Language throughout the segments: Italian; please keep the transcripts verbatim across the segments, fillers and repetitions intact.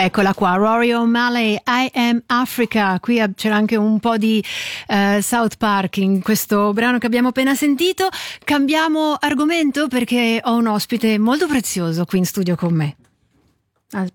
Eccola qua, Rory O'Malley, I Am Africa. Qui c'era anche un po' di uh, South Park in questo brano che abbiamo appena sentito. Cambiamo argomento perché ho un ospite molto prezioso qui in studio con me. Al-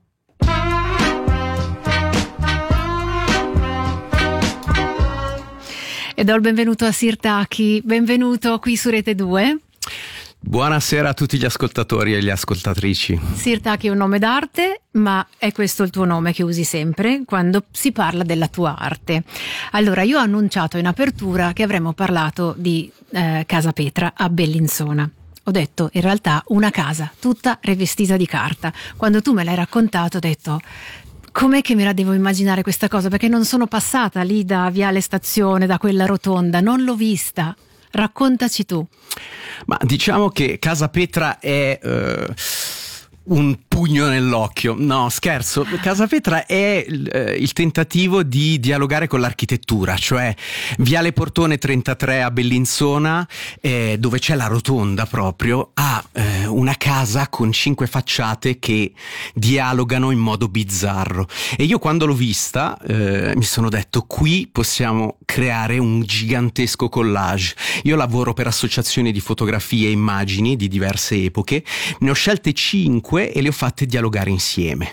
E do il benvenuto a Sirtaki, benvenuto qui su Rete due. Buonasera a tutti gli ascoltatori e le ascoltatrici. Sirtaki è un nome d'arte, ma è questo il tuo nome che usi sempre quando si parla della tua arte. Allora, io ho annunciato in apertura che avremmo parlato di eh, Casa Petra a Bellinzona. Ho detto, in realtà, una casa tutta rivestita di carta. Quando tu me l'hai raccontato, ho detto... Com'è che me la devo immaginare questa cosa? Perché non sono passata lì da Viale Stazione, da quella rotonda, non l'ho vista. Raccontaci tu. Ma diciamo che Casa Petra è uh, un pugno nell'occhio. No, scherzo. Casa Petra è uh, il tentativo di dialogare con l'architettura, cioè Viale Portone trentatré a Bellinzona, eh, dove c'è la rotonda proprio, ha eh, una casa con cinque facciate che dialogano in modo bizzarro. E io quando l'ho vista eh, mi sono detto, qui possiamo creare un gigantesco collage. Io lavoro per associazioni di fotografie e immagini di diverse epoche, ne ho scelte cinque e le ho fatte dialogare insieme.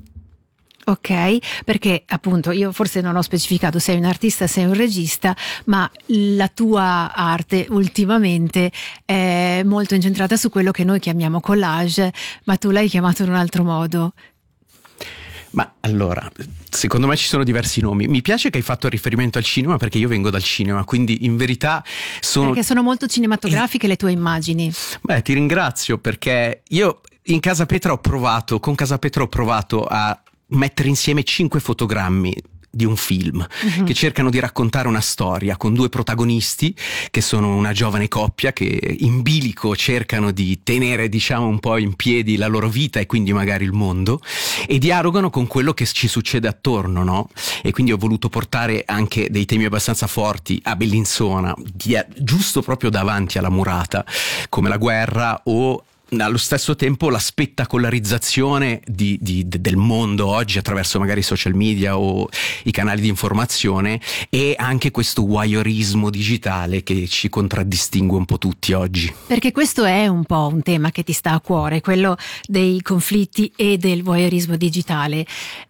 Ok, perché appunto io forse non ho specificato, sei un artista, sei un regista, ma la tua arte ultimamente è molto incentrata su quello che noi chiamiamo collage, ma tu l'hai chiamato in un altro modo. Ma allora, secondo me ci sono diversi nomi. Mi piace che hai fatto riferimento al cinema perché io vengo dal cinema, quindi in verità sono... Perché sono molto cinematografiche le tue immagini. Beh, ti ringrazio perché io in Casa Petra ho provato, con Casa Petra ho provato a mettere insieme cinque fotogrammi di un film uh-huh. che cercano di raccontare una storia con due protagonisti che sono una giovane coppia che in bilico cercano di tenere, diciamo, un po' in piedi la loro vita e quindi magari il mondo, e dialogano con quello che ci succede attorno, no? E quindi ho voluto portare anche dei temi abbastanza forti a Bellinzona, di, giusto proprio davanti alla murata, come la guerra o allo stesso tempo la spettacolarizzazione di, di, del mondo oggi attraverso magari i social media o i canali di informazione, e anche questo voyeurismo digitale che ci contraddistingue un po' tutti oggi. Perché questo è un po' un tema che ti sta a cuore, quello dei conflitti e del voyeurismo digitale.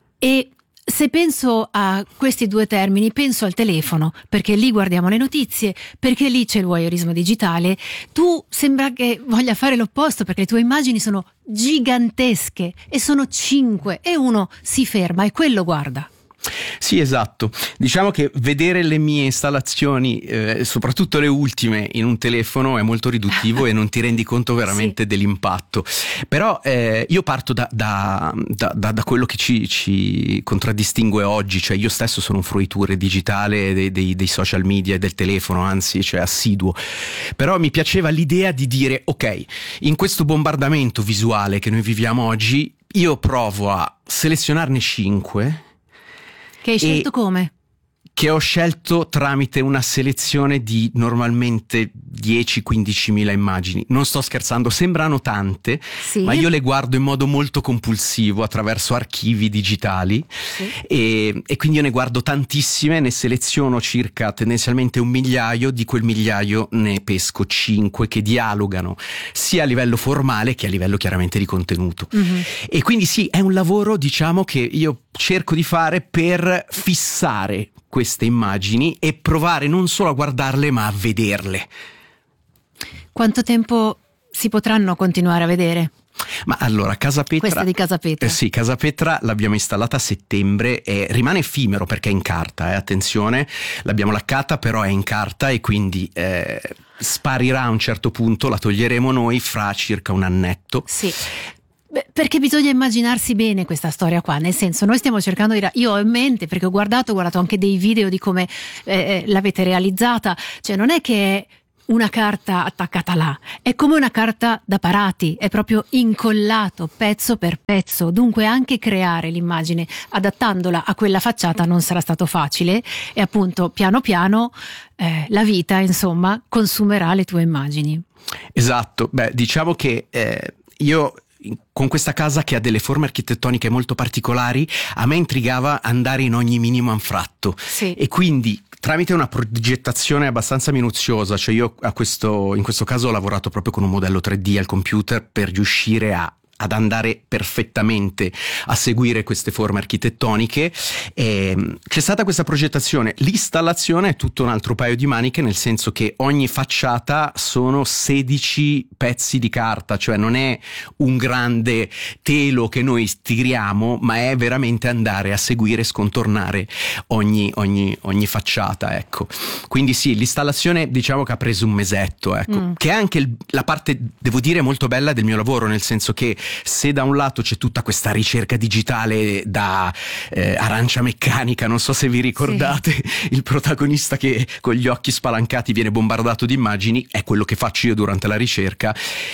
E se penso a questi due termini, penso al telefono, perché lì guardiamo le notizie, perché lì c'è il voyeurismo digitale. Tu sembra che voglia fare l'opposto, perché le tue immagini sono gigantesche e sono cinque e uno si ferma e quello guarda. Sì, esatto. Diciamo che vedere le mie installazioni, eh, soprattutto le ultime, in un telefono è molto riduttivo e non ti rendi conto veramente sì. dell'impatto. Però eh, io parto da, da, da, da, da quello che ci, ci contraddistingue oggi, cioè io stesso sono un fruitore digitale dei, dei, dei social media e del telefono, anzi, cioè assiduo. Però mi piaceva l'idea di dire, ok, in questo bombardamento visuale che noi viviamo oggi, io provo a selezionarne cinque. Che hai scelto come? Che ho scelto tramite una selezione di normalmente dieci quindici mila immagini. Non sto scherzando, sembrano tante, sì. ma io le guardo in modo molto compulsivo attraverso archivi digitali sì. e, e quindi io ne guardo tantissime, ne seleziono circa tendenzialmente un migliaio, di quel migliaio ne pesco cinque che dialogano sia a livello formale che a livello chiaramente di contenuto. Mm-hmm. E quindi sì, è un lavoro, diciamo, che io cerco di fare per fissare queste immagini e provare non solo a guardarle ma a vederle. Quanto tempo si potranno continuare a vedere? Ma allora, Casa Petra, questa di Casa Petra. Eh sì, Casa Petra l'abbiamo installata a settembre e rimane effimero perché è in carta, eh, attenzione, l'abbiamo laccata però è in carta e quindi eh, sparirà a un certo punto, la toglieremo noi fra circa un annetto. Sì. Beh, perché bisogna immaginarsi bene questa storia qua, nel senso, noi stiamo cercando di... Io ho in mente, perché ho guardato, ho guardato anche dei video di come eh, l'avete realizzata, cioè non è che è una carta attaccata là, è come una carta da parati, è proprio incollato pezzo per pezzo, dunque anche creare l'immagine adattandola a quella facciata non sarà stato facile e appunto piano piano eh, la vita, insomma, consumerà le tue immagini. Esatto, beh, diciamo che eh, io con questa casa che ha delle forme architettoniche molto particolari, a me intrigava andare in ogni minimo anfratto. Sì. E quindi tramite una progettazione abbastanza minuziosa, cioè io a questo, in questo caso ho lavorato proprio con un modello tre D al computer per riuscire a ad andare perfettamente a seguire queste forme architettoniche. E c'è stata questa progettazione. L'installazione è tutto un altro paio di maniche, nel senso che ogni facciata sono sedici pezzi di carta, cioè non è un grande telo che noi tiriamo, ma è veramente andare a seguire e scontornare ogni, ogni, ogni facciata, ecco. Quindi sì, l'installazione diciamo che ha preso un mesetto, ecco, mm. che è anche il, la parte, devo dire, molto bella del mio lavoro, nel senso che se da un lato c'è tutta questa ricerca digitale da eh, arancia meccanica, non so se vi ricordate, sì. il protagonista che con gli occhi spalancati viene bombardato di immagini, è quello che faccio io durante la ricerca,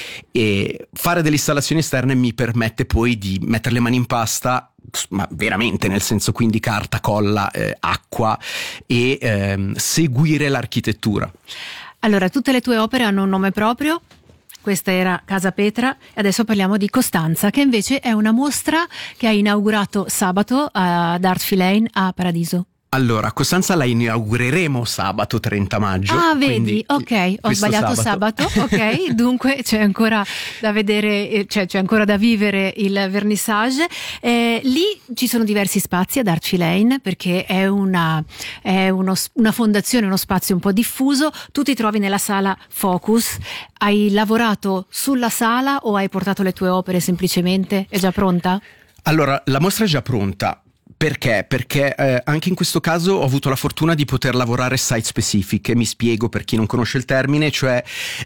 e fare delle installazioni esterne mi permette poi di mettere le mani in pasta, ma veramente, nel senso, quindi carta, colla, eh, acqua, e ehm, seguire l'architettura. Allora, tutte le tue opere hanno un nome proprio. Questa era Casa Petra e adesso parliamo di Costanza, che invece è una mostra che ha inaugurato sabato ad Artfi Lane a Paradiso. Allora, Costanza la inaugureremo sabato trenta maggio. Ah, vedi, ok, ho sbagliato sabato. sabato, ok, dunque c'è ancora da vedere, cioè c'è ancora da vivere il vernissage. Eh, lì ci sono diversi spazi ad Artfi Lane, perché è una, è uno, una fondazione, uno spazio un po' diffuso. Tu ti trovi nella sala Focus. Hai lavorato sulla sala o hai portato le tue opere semplicemente? È già pronta? Allora, la mostra è già pronta. Perché? Perché eh, anche in questo caso ho avuto la fortuna di poter lavorare site specific, e mi spiego per chi non conosce il termine, cioè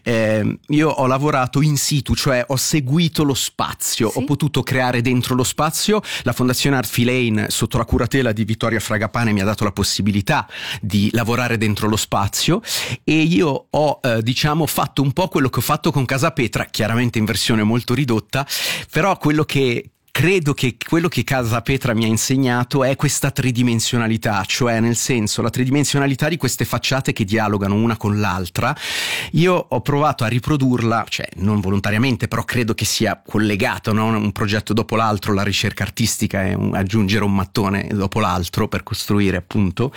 eh, io ho lavorato in situ, cioè ho seguito lo spazio, sì. ho potuto creare dentro lo spazio. La Fondazione Artfi Lane, sotto la curatela di Vittoria Fragapane, mi ha dato la possibilità di lavorare dentro lo spazio, e io ho eh, diciamo fatto un po' quello che ho fatto con Casa Petra, chiaramente in versione molto ridotta, però quello che credo che quello che Casa Petra mi ha insegnato è questa tridimensionalità, cioè nel senso la tridimensionalità di queste facciate che dialogano una con l'altra. Io ho provato a riprodurla, cioè non volontariamente, però credo che sia collegato, no? Un progetto dopo l'altro, la ricerca artistica è un, aggiungere un mattone dopo l'altro per costruire, appunto.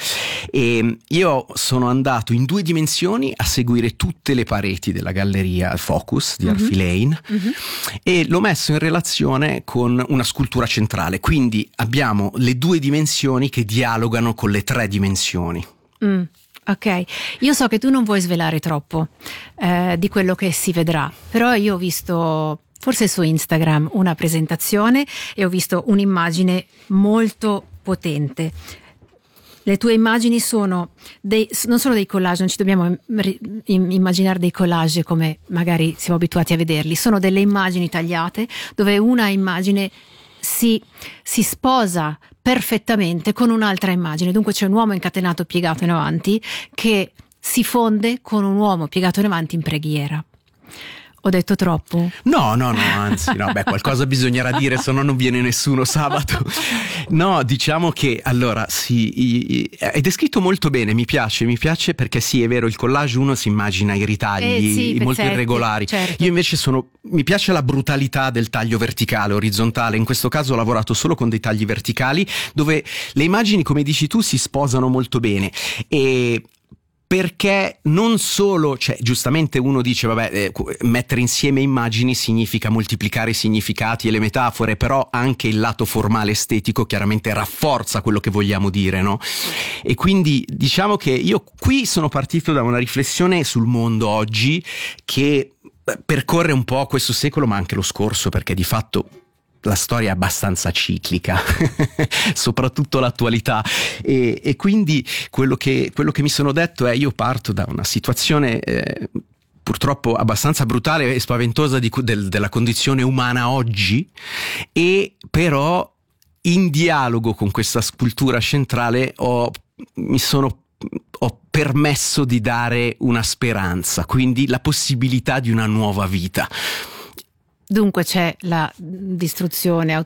E io sono andato in due dimensioni a seguire tutte le pareti della galleria Focus di mm-hmm. Artfi Lane mm-hmm. e l'ho messo in relazione con una scultura centrale, quindi abbiamo le due dimensioni che dialogano con le tre dimensioni. Mm, ok, io so che tu non vuoi svelare troppo eh, di quello che si vedrà, però io ho visto forse su Instagram una presentazione e ho visto un'immagine molto potente. Le tue immagini sono dei, non sono dei collage, non ci dobbiamo immaginare dei collage come magari siamo abituati a vederli, sono delle immagini tagliate dove una immagine si, si sposa perfettamente con un'altra immagine. Dunque c'è un uomo incatenato piegato in avanti che si fonde con un uomo piegato in avanti in preghiera. Ho detto troppo? No, no, no, anzi, no, beh, qualcosa bisognerà dire, se no non viene nessuno sabato. No, diciamo che, allora, sì, è descritto molto bene, mi piace, mi piace perché sì, è vero, il collage uno si immagina i ritagli eh sì, molto pezzetti, irregolari. certo. Io invece sono, mi piace la brutalità del taglio verticale, orizzontale. In questo caso ho lavorato solo con dei tagli verticali, dove le immagini, come dici tu, si sposano molto bene. E perché non solo, cioè giustamente uno dice vabbè, eh, mettere insieme immagini significa moltiplicare i significati e le metafore, però anche il lato formale estetico chiaramente rafforza quello che vogliamo dire, no? E quindi diciamo che io qui sono partito da una riflessione sul mondo oggi che percorre un po' questo secolo ma anche lo scorso, perché di fatto la storia è abbastanza ciclica, soprattutto l'attualità, e, e quindi quello che, quello che mi sono detto è: io parto da una situazione eh, purtroppo abbastanza brutale e spaventosa di, del, della condizione umana oggi, e però in dialogo con questa scultura centrale ho, mi sono ho permesso di dare una speranza, quindi la possibilità di una nuova vita. Dunque c'è la distruzione,